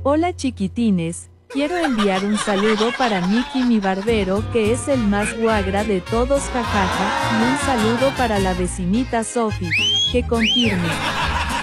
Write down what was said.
Hola chiquitines, quiero enviar un saludo para Mickey mi barbero que es el más guagra de todos jajaja, y un saludo para la vecinita Sophie, que confirme.